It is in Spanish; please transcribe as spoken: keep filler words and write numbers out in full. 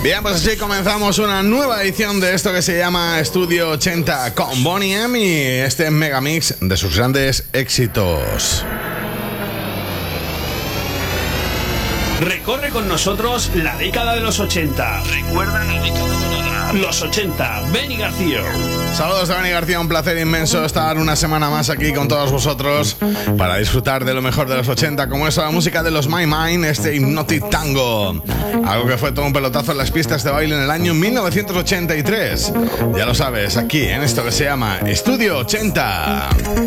Bien, pues así comenzamos una nueva edición de esto que se llama Estudio ochenta con Boney M y este megamix de sus grandes éxitos. Recorre con nosotros la década de los ochenta. Recuerda la década dorada. Los ochenta, Benny García. Saludos de Benny García, un placer inmenso estar una semana más aquí con todos vosotros para disfrutar de lo mejor de los ochenta, como es la música de los My Mind, este Hypnotic Tango. Algo que fue todo un pelotazo en las pistas de baile en el año mil novecientos ochenta y tres. Ya lo sabes, aquí en esto que se llama Estudio ochenta.